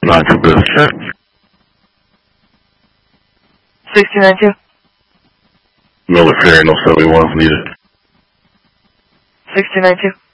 line to Bill. Check. 1692. Military, no 71s needed. 1692.